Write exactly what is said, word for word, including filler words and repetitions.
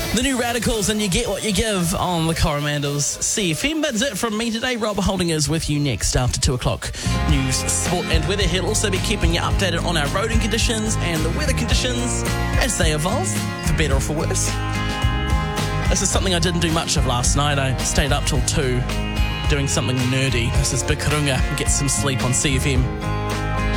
The New Radicals and You Get What You Give on the Coromandel's C F M. That's it from me today. Rob Holding is with you next after two o'clock. News, sport and weather. He'll also be keeping you updated on our roading conditions and the weather conditions as they evolve, for better or for worse. This is something I didn't do much of last night. I stayed up till two doing something nerdy. This is Bikarunga. Get some sleep on C F M.